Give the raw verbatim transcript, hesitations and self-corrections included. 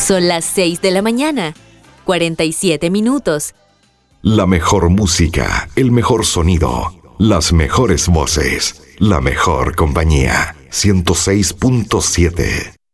Son las seis de la mañana, cuarenta y siete minutos. La mejor música, el mejor sonido, las mejores voces, la mejor compañía. ciento seis punto siete.